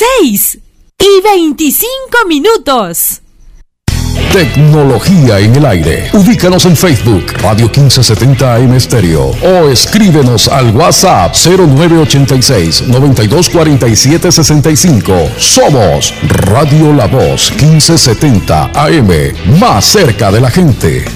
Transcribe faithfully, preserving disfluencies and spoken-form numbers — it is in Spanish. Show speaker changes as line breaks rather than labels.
seis y veinticinco minutos.
Tecnología en el aire. Ubícanos en Facebook, Radio quince setenta A M Stereo, o escríbenos al WhatsApp cero nueve ochenta y seis, noventa y dos cuarenta y siete sesenta y cinco. Somos Radio La Voz quince setenta A M, más cerca de la gente.